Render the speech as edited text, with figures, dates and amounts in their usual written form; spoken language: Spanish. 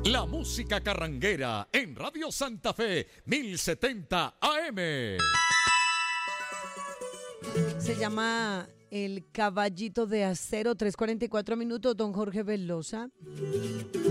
La música carranguera en Radio Santa Fe, 1070 AM. Se llama El Caballito de Acero, 3:44 minutos, don Jorge Velosa.